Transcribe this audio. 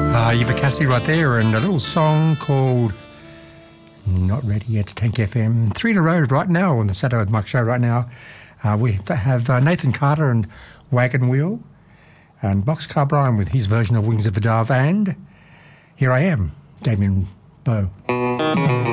Eva Cassidy right there, and a little song called Not Ready Yet. It's Tank FM. 3 in a row right now on the Saturday with Mike show right now. We have Nathan Carter and Wagon Wheel, and Boxcar Brian with his version of Wings of a Dove, and Here I Am, Damien Bowe.